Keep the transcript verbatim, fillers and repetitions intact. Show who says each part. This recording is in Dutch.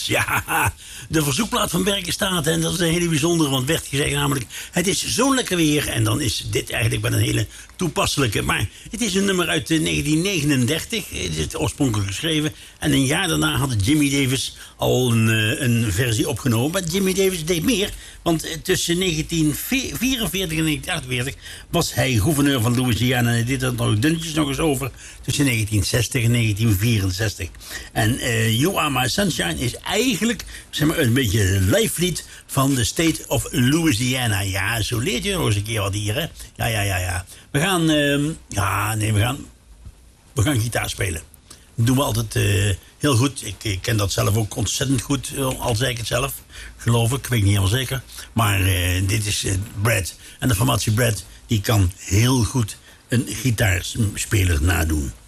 Speaker 1: Ja, de verzoekplaat van Berken staat. En dat is een hele bijzondere, want werd gezegd namelijk... het is zo lekker weer. En dan is dit eigenlijk wel een hele toepasselijke. Maar het is een nummer uit negentien negenendertig. Het is oorspronkelijk geschreven. En een jaar daarna had Jimmy Davis al een, een versie opgenomen. Maar Jimmy Davis deed meer. Want tussen negentien vierenveertig en negentien achtenveertig was hij gouverneur van Louisiana. En hij deed er nog dunnetjes nog eens over. Tussen negentien zestig en negentien vierenzestig. En uh, You Are My Sunshine is eigenlijk zeg maar, een beetje een lijflied van de State of Louisiana. Ja, zo leert je nog eens een keer wat hier, hè? Ja, ja, ja, ja. We gaan, uh, ja, nee, we gaan, we gaan gitaar spelen. Dat doen we altijd uh, heel goed. Ik, ik ken dat zelf ook ontzettend goed, al zei ik het zelf. Geloof ik, ik weet niet helemaal zeker. Maar uh, dit is uh, Brad. En de formatie Brad, die kan heel goed een gitaarspeler nadoen.